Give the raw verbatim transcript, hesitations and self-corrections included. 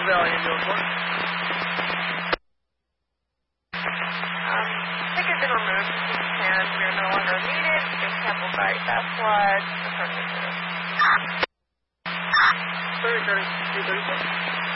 Valley Ambulance Corps. Um, ticket's been removed and we are no longer needed. It's sampled by fast blood. thirty, thirty, two thirty-six.